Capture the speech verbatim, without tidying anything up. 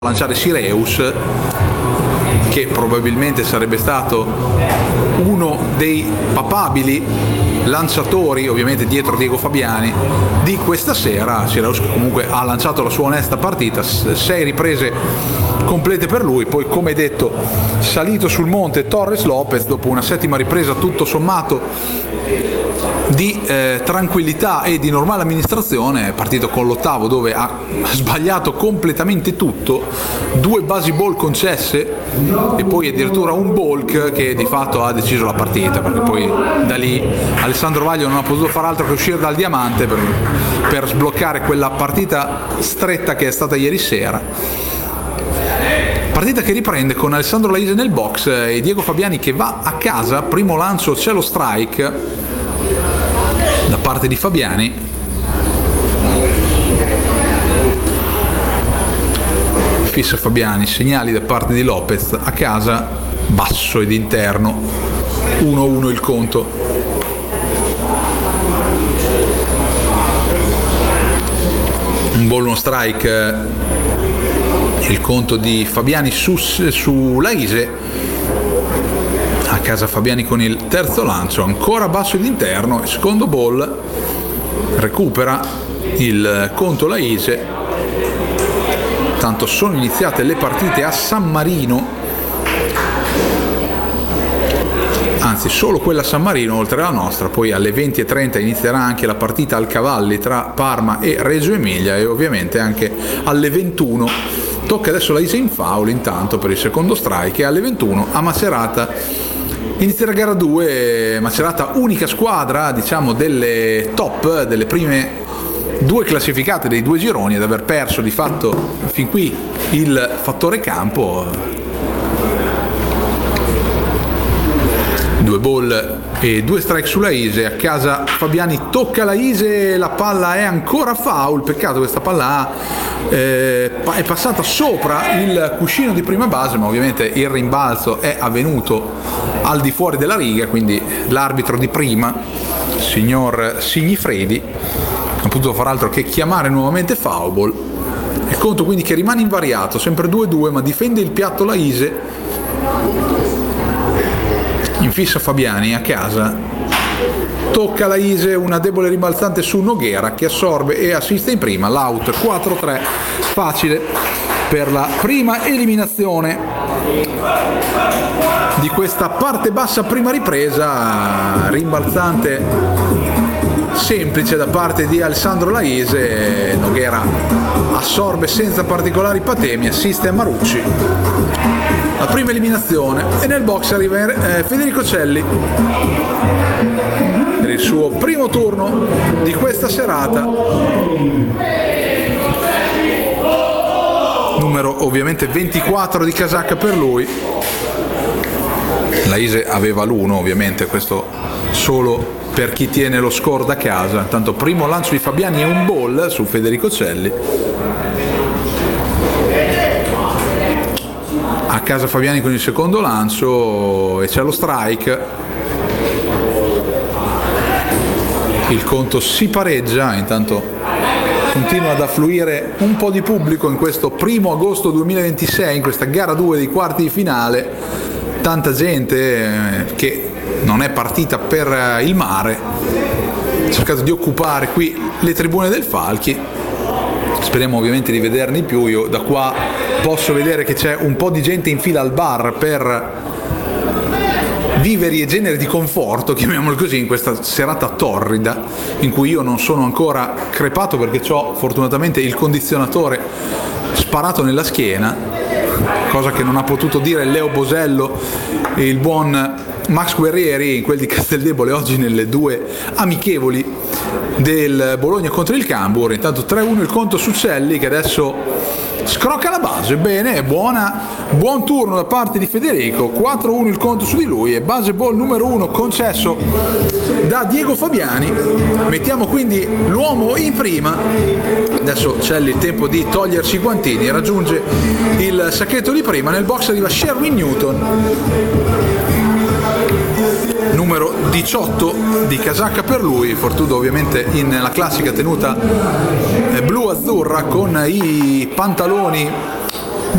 lanciare Sireus, che probabilmente sarebbe stato uno dei papabili lanciatori, ovviamente dietro Diego Fabiani, di questa sera. Sireus che comunque ha lanciato la sua onesta partita, sei riprese complete per lui, poi come detto salito sul monte Torres Lopez dopo una settima ripresa tutto sommato di eh, tranquillità e di normale amministrazione. È partito con l'ottavo dove ha sbagliato completamente tutto, due basi ball concesse e poi addirittura un balk che di fatto ha deciso la partita, perché poi da lì Alessandro Vaglio non ha potuto fare altro che uscire dal diamante per, per sbloccare quella partita stretta che è stata ieri sera. Partita che riprende con Alessandro Laise nel box e Diego Fabiani che va a casa. Primo lancio, c'è lo strike da parte di Fabiani, fissa Fabiani, segnali da parte di Lopez, a casa basso ed interno, uno uno il conto. Un ball, uno strike, il conto di Fabiani su, su Laise. A casa Fabiani con il terzo lancio, ancora basso ed interno, secondo ball, recupera il conto Laise. Tanto sono iniziate le partite a San Marino, anzi solo quella a San Marino oltre alla nostra, poi alle venti e trenta inizierà anche la partita al Cavalli tra Parma e Reggio Emilia e ovviamente anche alle ventuno tocca adesso Laise in foul intanto per il secondo strike e alle ventuno a Macerata inizierà gara due. Macerata unica squadra diciamo delle top, delle prime due classificate dei due gironi ad aver perso di fatto fin qui il fattore campo. Due ball e due strike su Laise. A casa Fabiani tocca Laise, la palla è ancora foul, peccato questa palla ha, eh, è passata sopra il cuscino di prima base, ma ovviamente il rimbalzo è avvenuto al di fuori della riga, quindi l'arbitro di prima, signor Signifredi, non ha potuto far altro che chiamare nuovamente foul ball. Il conto quindi che rimane invariato, sempre due due, ma difende il piatto Laise. In fissa Fabiani a casa, tocca Laise, una debole rimbalzante su Noghera che assorbe e assiste in prima, l'out quattro tre, facile per la prima eliminazione di questa parte bassa prima ripresa. Rimbalzante semplice da parte di Alessandro Laise, Noghera assorbe senza particolari patemi, assiste a Marucci. La prima eliminazione e nel box arriva eh, Federico Celli per il suo primo turno di questa serata, numero ovviamente ventiquattro di casacca per lui. Laise aveva l'uno ovviamente, questo solo per chi tiene lo score da casa. Intanto primo lancio di Fabiani è un ball su Federico Celli. A casa Fabiani con il secondo lancio e c'è lo strike. Il conto si pareggia, intanto continua ad affluire un po' di pubblico in questo primo agosto duemilaventisei, in questa gara due dei quarti di finale. Tanta gente che non è partita per il mare, ha cercato di occupare qui le tribune del Falchi. Speriamo ovviamente di vederne di più. Io da qua posso vedere che c'è un po' di gente in fila al bar per viveri e generi di conforto, chiamiamolo così, in questa serata torrida in cui io non sono ancora crepato perché ho fortunatamente il condizionatore sparato nella schiena, cosa che non ha potuto dire Leo Bosello e il buon Max Guerrieri in quel di Casteldebole oggi nelle due amichevoli del Bologna contro il Cambur. Intanto tre uno il conto su Celli che adesso scrocca la base. Bene, buona, buon turno da parte di Federico, quattro uno il conto su di lui e base ball numero uno concesso da Diego Fabiani. Mettiamo quindi l'uomo in prima. Adesso Celli il tempo di togliersi i guantini, raggiunge il sacchetto di prima. Nel box arriva Sherwin Newton, numero diciotto di casacca per lui. Fortuna ovviamente in la classica tenuta blu-azzurra con i pantaloni